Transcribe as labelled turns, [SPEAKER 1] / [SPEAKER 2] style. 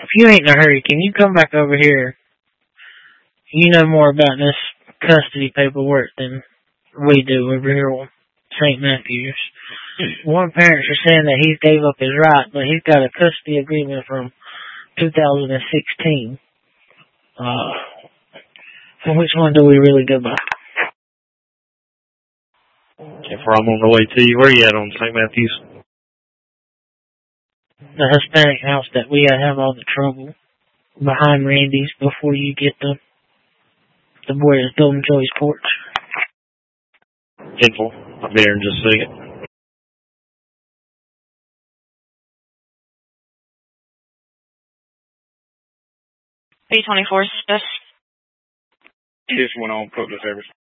[SPEAKER 1] if you ain't in a hurry, can you come back over here? You know more about this custody paperwork than we do over here on St. Matthews. One parent is saying that he gave up his right, but he's got a custody agreement from 2016. So which one do we really go by?
[SPEAKER 2] If I'm on the way to you, where are you at on St. Matthews?
[SPEAKER 1] The Hispanic house that we have all the trouble behind Randy's before you get the where it's Golden Joey's porch.
[SPEAKER 2] Info. I'll be here in just a second.
[SPEAKER 3] B24, yes.
[SPEAKER 4] Just went on public service.